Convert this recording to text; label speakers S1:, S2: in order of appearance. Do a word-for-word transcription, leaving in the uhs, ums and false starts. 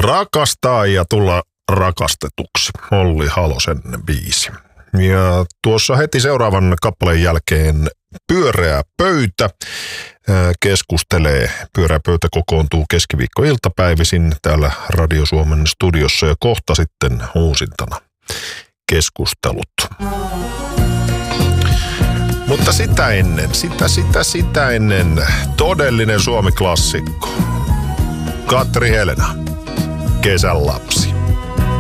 S1: Rakastaa ja tulla rakastetuksi. Olli Halosen biisi. Ja tuossa heti seuraavan kappaleen jälkeen Pyöreä pöytä keskustelee. Pyöreä pöytä kokoontuu keskiviikko-iltapäivisin täällä Radio Suomen studiossa ja kohta sitten uusintana keskustelut. Mutta sitä ennen, sitä, sitä, sitä ennen todellinen Suomi-klassikko. Katri Helena, Kesän lapsi.